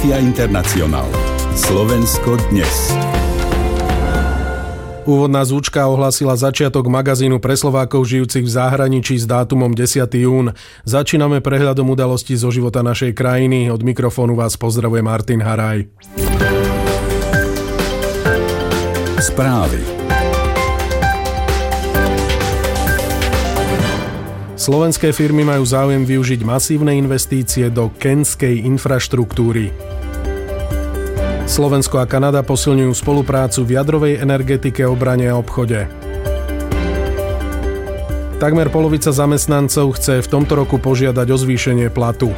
Internacional. Slovensko dnes. Úvodná zvučka ohlásila začiatok magazínu pre Slovákov žijúcich v zahraničí s dátumom 10. jún. Začíname prehľadom udalostí zo života našej krajiny. Od mikrofónu vás pozdravuje Martin Haraj. Správy. Slovenské firmy majú záujem využiť masívne investície do kenskej infraštruktúry. Slovensko a Kanada posilňujú spoluprácu v jadrovej energetike, obrane a obchode. Takmer polovica zamestnancov chce v tomto roku požiadať o zvýšenie platu.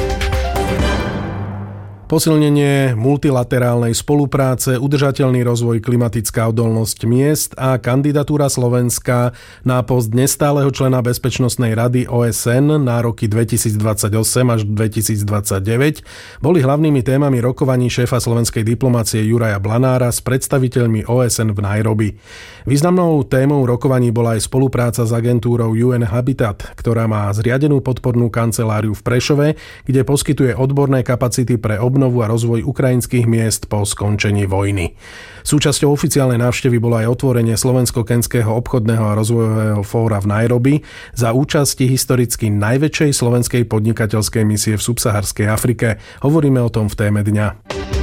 Posilnenie multilaterálnej spolupráce, udržateľný rozvoj, klimatická odolnosť miest a kandidatúra Slovenska na post nestáleho člena Bezpečnostnej rady OSN na roky 2028 až 2029 boli hlavnými témami rokovaní šéfa slovenskej diplomácie Juraja Blanára s predstaviteľmi OSN v Nairobi. Významnou témou rokovaní bola aj spolupráca s agentúrou UN Habitat, ktorá má zriadenú podpornú kanceláriu v Prešove, kde poskytuje odborné kapacity pre obnovu a rozvoj ukrajinských miest po skončení vojny. Súčasťou oficiálnej návštevy bolo aj otvorenie Slovensko-kenského obchodného a rozvojového fóra v Nairobi za účasti historicky najväčšej slovenskej podnikateľskej misie v subsaharskej Afrike. Hovoríme o tom v téme dňa.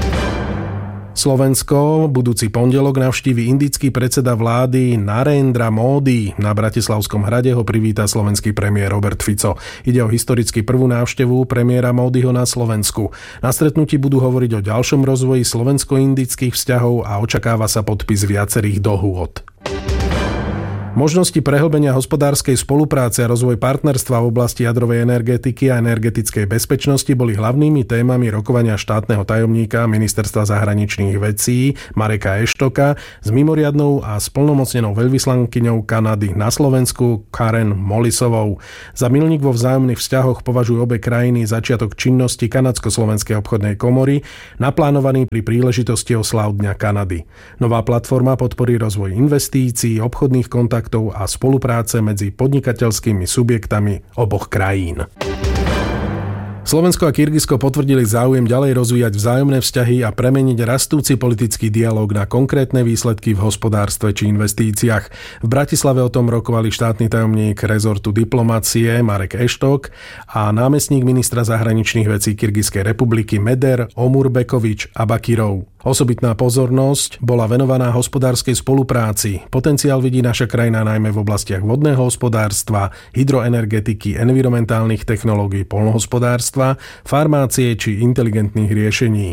Slovensko budúci pondelok navštívi indický predseda vlády Narendra Modi. Na Bratislavskom hrade ho privíta slovenský premiér Robert Fico. Ide o historicky prvú návštevu premiéra Modiho na Slovensku. Na stretnutí budú hovoriť o ďalšom rozvoji slovensko-indických vzťahov a očakáva sa podpis viacerých dohôd. Možnosti prehlbenia hospodárskej spolupráce a rozvoj partnerstva v oblasti jadrovej energetiky a energetickej bezpečnosti boli hlavnými témami rokovania štátneho tajomníka Ministerstva zahraničných vecí Mareka Eštoka s mimoriadnou a splnomocnenou veľvyslankyňou Kanady na Slovensku Karen Molisovou. Za milník vo vzájomných vzťahoch považujú obe krajiny začiatok činnosti Kanadsko-slovenskej obchodnej komory, naplánovaný pri príležitosti osláv Dňa Kanady. Nová platforma podporí rozvoj investícií, obchodných kontaktov a spolupráce medzi podnikateľskými subjektami oboch krajín. Slovensko a Kyrgyzsko potvrdili záujem ďalej rozvíjať vzájomné vzťahy a premeniť rastúci politický dialóg na konkrétne výsledky v hospodárstve či investíciách. V Bratislave o tom rokovali štátny tajomník rezortu diplomácie Marek Eštok a námestník ministra zahraničných vecí Kyrgyzskej republiky Meder Omurbekovič Abakirov. Osobitná pozornosť bola venovaná hospodárskej spolupráci. Potenciál vidí naša krajina najmä v oblastiach vodného hospodárstva, hydroenergetiky, environmentálnych technológií, poľnohospodárstva, farmácie či inteligentných riešení.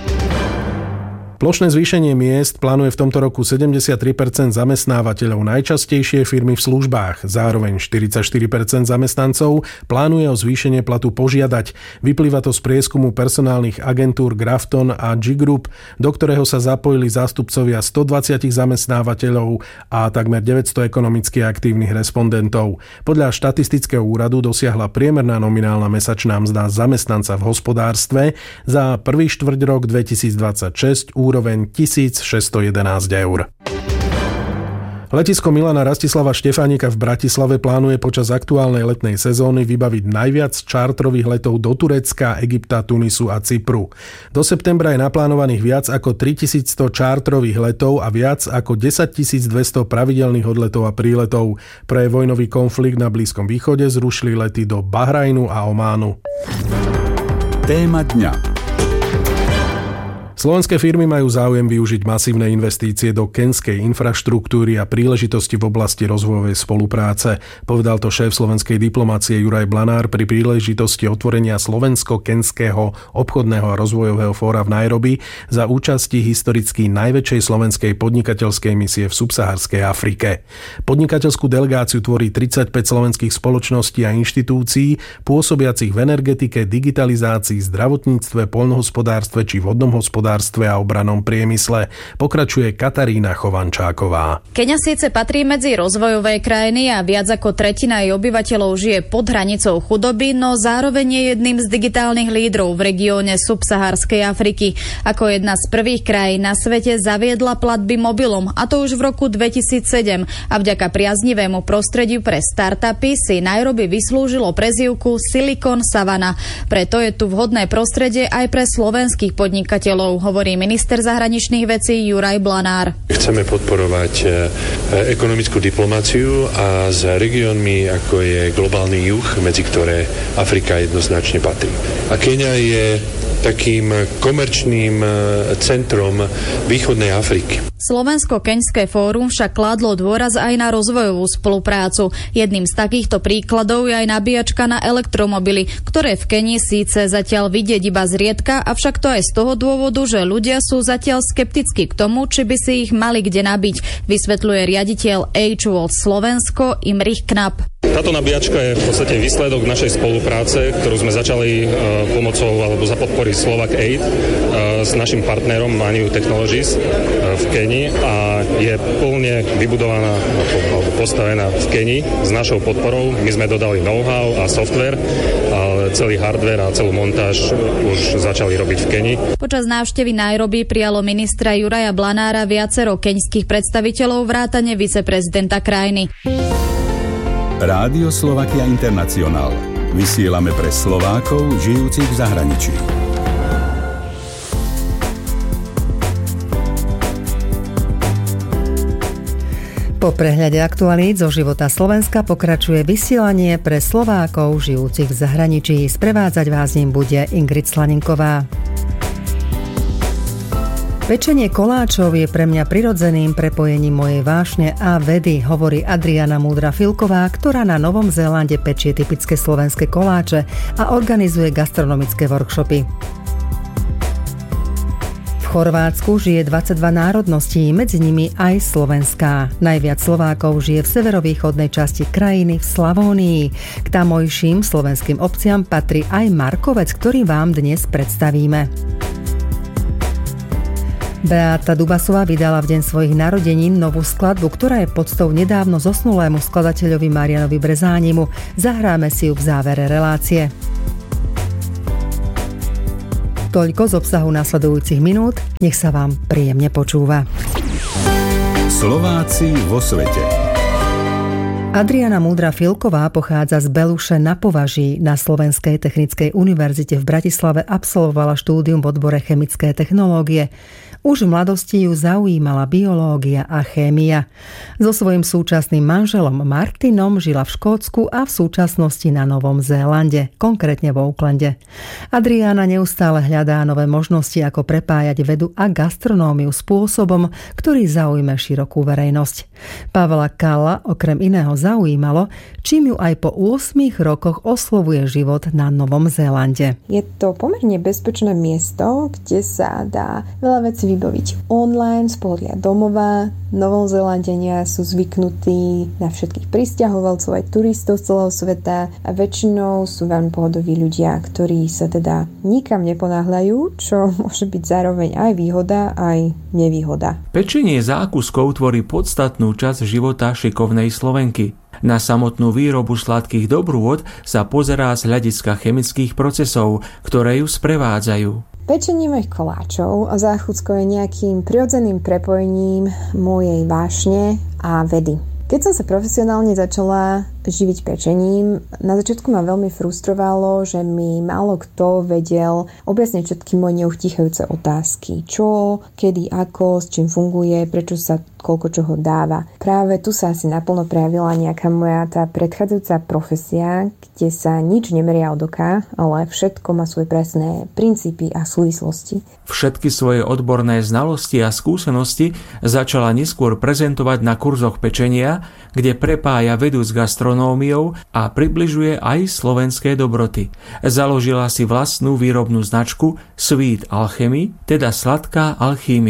Plošné zvýšenie miest plánuje v tomto roku 73% zamestnávateľov, najčastejšie firmy v službách. Zároveň 44% zamestnancov plánuje o zvýšenie platu požiadať. Vyplýva to z prieskumu personálnych agentúr Grafton a G-Group, do ktorého sa zapojili zástupcovia 120 zamestnávateľov a takmer 900 ekonomicky aktívnych respondentov. Podľa štatistického úradu dosiahla priemerná nominálna mesačná mzda zamestnanca v hospodárstve za prvý štvrťrok 2026 úroveň 1611 eur. Letisko Milana Rastislava Štefánika v Bratislave plánuje počas aktuálnej letnej sezóny vybaviť najviac čártrových letov do Turecka, Egypta, Tunisu a Cypru. Do septembra je naplánovaných viac ako 3100 čártrových letov a viac ako 10200 pravidelných odletov a príletov. Pre vojnový konflikt na Blízkom východe zrušili lety do Bahrajnu a Ománu. Téma dňa. Slovenské firmy majú záujem využiť masívne investície do kenskej infraštruktúry a príležitosti v oblasti rozvojovej spolupráce, povedal to šéf slovenskej diplomácie Juraj Blanár pri príležitosti otvorenia Slovensko-kenského obchodného a rozvojového fóra v Nairobi za účasti historicky najväčšej slovenskej podnikateľskej misie v subsaharskej Afrike. Podnikateľskú delegáciu tvorí 35 slovenských spoločností a inštitúcií pôsobiacich v energetike, digitalizácii, zdravotníctve, poľnohospodárstve či vodnom hospodárstve poľnohospodárstve a obrannom priemysle. Pokračuje Katarína Chovančáková. Keňa síce patrí medzi rozvojové krajiny a viac ako tretina jej obyvateľov žije pod hranicou chudoby, no zároveň je jedným z digitálnych lídrov v regióne subsahárskej Afriky. Ako jedna z prvých krajín na svete zaviedla platby mobilom, a to už v roku 2007. A vďaka priaznivému prostrediu pre startupy si Nairobi vyslúžilo prezývku Silicon Savannah. Preto je tu vhodné prostredie aj pre slovenských podnikateľov, hovorí minister zahraničných vecí Juraj Blanár. Chceme podporovať ekonomickú diplomáciu a s regiónmi, ako je globálny juh, medzi ktoré Afrika jednoznačne patrí. A Keňa je takým komerčným centrom východnej Afriky. Slovensko-keňské fórum však kládlo dôraz aj na rozvojovú spoluprácu. Jedným z takýchto príkladov je aj nabíjačka na elektromobily, ktoré v Keni síce zatiaľ vidieť iba zriedka, avšak to aj z toho dôvodu, že ľudia sú zatiaľ skeptickí k tomu, či by si ich mali kde nabiť, vysvetľuje riaditeľ H-World Slovensko Imrich Knap. Táto nabíjačka je v podstate výsledok našej spolupráce, ktorú sme začali pomocou alebo za podpory Slovak Aid s našim partnerom Maniu Technologies v Keni a je plne vybudovaná alebo postavená v Keni s našou podporou. My sme dodali know-how a software, ale celý hardware a celú montáž už začali robiť v Keni. Počas návštevy Nairobi prijalo ministra Juraja Blanára viacero keňských predstaviteľov vrátane viceprezidenta krajiny. Rádio Slovakia International. Vysielame pre Slovákov žijúcich v zahraničí. Po prehľade aktualít zo života Slovenska pokračuje vysielanie pre Slovákov žijúcich v zahraničí. Sprevádzať vás ním bude Ingrid Slaninková. Pečenie koláčov je pre mňa prirodzeným prepojením mojej vášne a vedy, hovorí Adriana Múdra-Filková, ktorá na Novom Zélande pečie typické slovenské koláče a organizuje gastronomické workshopy. V Chorvátsku žije 22 národností, medzi nimi aj slovenská. Najviac Slovákov žije v severovýchodnej časti krajiny v Slavónii. K tamojším slovenským obciam patrí aj Markovec, ktorý vám dnes predstavíme. Beáta Dubasová vydala v deň svojich narodenín novú skladbu, ktorá je podstou nedávno zosnulému skladateľovi Marianovi Brezánimu. Zahráme si ju v závere relácie. Toľko z obsahu nasledujúcich minút. Nech sa vám príjemne počúva. Slováci vo svete. Adriana Múdra-Filková pochádza z Beluše na Považí. Na Slovenskej technickej univerzite v Bratislave absolvovala štúdium v odbore chemické technológie. Už v mladosti ju zaujímala biológia a chémia. So svojím súčasným manželom Martinom žila v Škótsku a v súčasnosti na Novom Zélande, konkrétne v Aucklande. Adriana neustále hľadá nové možnosti, ako prepájať vedu a gastronómiu spôsobom, ktorý zaujme širokú verejnosť. Pavla Kalla okrem iného zaujímalo, čím ju aj po 8 rokoch oslovuje život na Novom Zélande. Je to pomerne bezpečné miesto, kde sa dá veľa vecí vybaviť online, z pohodia domova. Novozélandania sú zvyknutí na všetkých prisťahovalcov aj turistov z celého sveta a väčšinou sú veľmi pohodoví ľudia, ktorí sa teda nikam neponáhľajú, čo môže byť zároveň aj výhoda, aj nevýhoda. Pečenie zákuskov tvorí podstatnú časť života šikovnej Slovenky. Na samotnú výrobu sladkých dobrôt sa pozerá z hľadiska chemických procesov, ktoré ju sprevádzajú. Pečenie mojich koláčov a záchucko je nejakým prirodzeným prepojením mojej vášne a vedy. Keď som sa profesionálne začala živiť pečením, na začiatku ma veľmi frustrovalo, že mi málo kto vedel objasniť všetky moje neuchýchajúce otázky. Čo, kedy, ako, s čím funguje, prečo sa koľko čoho dáva. Práve tu sa asi naplno prejavila nejaká moja tá predchádzajúca profesia, kde sa nič nemeria od oka, ale všetko má svoje presné princípy a súvislosti. Všetky svoje odborné znalosti a skúsenosti začala neskôr prezentovať na kurzoch pečenia, kde prepája vedu s gastronómiou a približuje aj slovenské dobroty. Založila si vlastnú výrobnú značku Sweet Alchemy, teda sladká alchímia.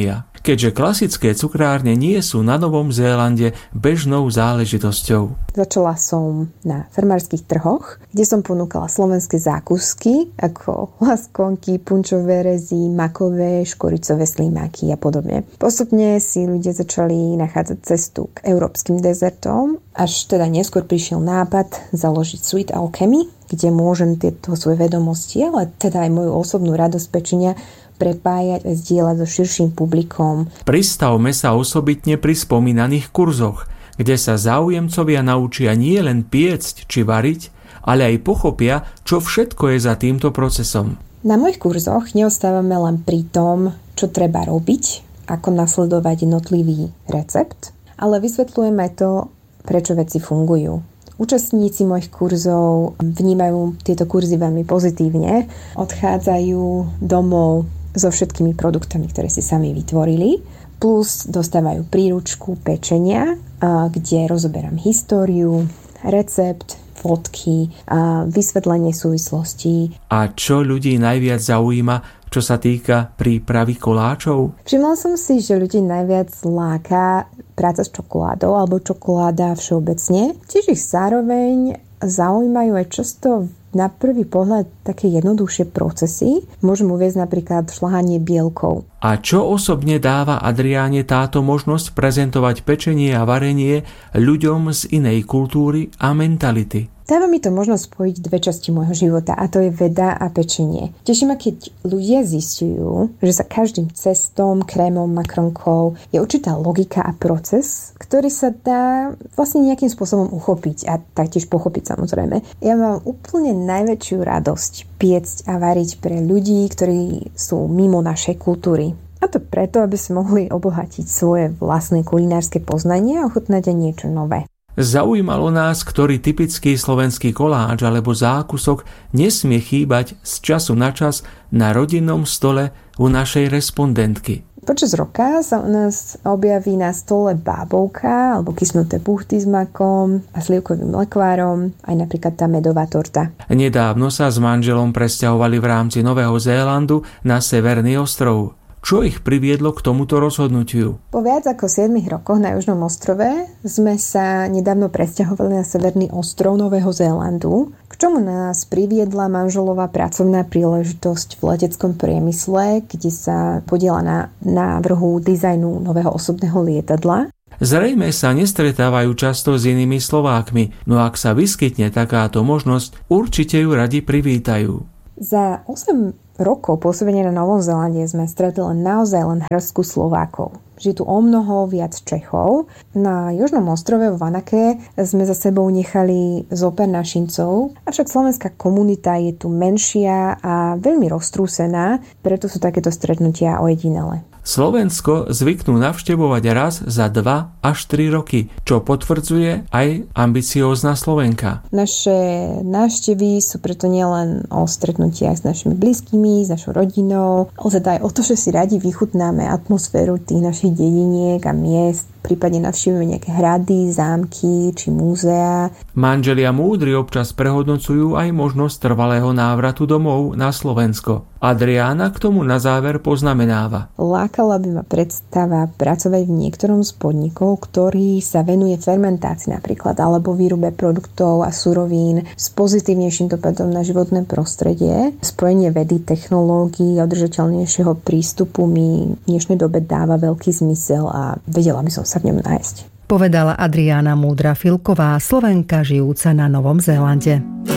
keďže klasické cukrárne nie sú na Novom Zélande bežnou záležitosťou. Začala som na farmárskych trhoch, kde som ponúkala slovenské zákusky ako laskonky, punčové rezy, makové, škoricové slimáky a podobne. Postupne si ľudia začali nachádzať cestu k európskym dezertom, až teda neskôr prišiel nápad založiť Sweet Alchemy, kde môžem tieto svoje vedomosti, ale teda aj moju osobnú radosť pečenia prepájať a zdieľať so širším publikom. Pristavme sa osobitne pri spomínaných kurzoch, kde sa záujemcovia naučia nie len piecť či variť, ale aj pochopia, čo všetko je za týmto procesom. Na mojich kurzoch neostávame len pri tom, čo treba robiť, ako nasledovať jednotlivý recept, ale vysvetľujeme to, prečo veci fungujú. Účastníci mojich kurzov vnímajú tieto kurzy veľmi pozitívne, odchádzajú domov so všetkými produktami, ktoré si sami vytvorili, plus dostávajú príručku pečenia, kde rozoberám históriu, recept, fotky, vysvetlenie súvislostí. A čo ľudí najviac zaujíma, čo sa týka prípravy koláčov? Všimla som si, že ľudí najviac láka práca s čokoládou alebo čokoláda všeobecne. Tiež ich zároveň zaujímajú aj často na prvý pohľad také jednoduchšie procesy. Môžem uviesť napríklad šľahanie bielkov. A čo osobne dáva Adriáne táto možnosť prezentovať pečenie a varenie ľuďom z inej kultúry a mentality? Dáva mi to možnosť spojiť dve časti môjho života, a to je veda a pečenie. Teší ma, keď ľudia zistujú, že za každým cestom, krémom, makronkou je určitá logika a proces, ktorý sa dá vlastne nejakým spôsobom uchopiť a taktiež pochopiť, samozrejme. Ja mám úplne najväčšiu radosť piecť a variť pre ľudí, ktorí sú mimo našej kultúry. A to preto, aby sme mohli obohatiť svoje vlastné kulinárske poznanie a ochutnať aj niečo nové. Zaujímalo nás, ktorý typický slovenský koláč alebo zákusok nesmie chýbať z času na čas na rodinnom stole u našej respondentky. Počas roka sa u nás objaví na stole bábovka alebo kysnuté buchty s makom a slivkovým lekvárom, aj napríklad tá medová torta. Nedávno sa s manželom presťahovali v rámci Nového Zélandu na Severný ostrov. Čo ich priviedlo k tomuto rozhodnutiu? Po viac ako 7 rokoch na Južnom ostrove sme sa nedávno presťahovali na Severný ostrov Nového Zélandu, k čomu nás priviedla manželová pracovná príležitosť v leteckom priemysle, kde sa podieľa na návrhu dizajnu nového osobného lietadla. Zrejme sa nestretávajú často s inými Slovákmi, no ak sa vyskytne takáto možnosť, určite ju radi privítajú. Za 8 rokov pôsobenia na Novom Zélande sme stretli naozaj len hrstku Slovákov. Žije tu o mnoho viac Čechov. Na Južnom ostrove v Vanake sme za sebou nechali zopár našincov, avšak slovenská komunita je tu menšia a veľmi roztrúsená, preto sú takéto stretnutia ojedinelé. Slovensko zvyknú navštevovať raz za 2 až 3 roky, čo potvrdzuje aj ambiciózna Slovenka. Naše návštevy sú preto nielen o stretnutiach s našimi blízkymi, s našou rodinou, ale teda aj o to, že si radi vychutnáme atmosféru tých našich dediniek a miest, prípadne navštívime nejaké hrady, zámky či múzea. Manželia múdri občas prehodnocujú aj možnosť trvalého návratu domov na Slovensko. Adriána k tomu na záver poznamenáva. Lákala by ma predstava pracovať v niektorom z podnikov, ktorý sa venuje fermentácii napríklad, alebo výrobe produktov a surovín s pozitívnejším dopadom na životné prostredie. Spojenie vedy, technológií a udržateľnejšieho prístupu mi v dnešnej dobe dáva veľký zmysel a vedela by som sa v ňom nájsť. Povedala Adriána Múdra Filková, Slovenka žijúca na Novom Zélande.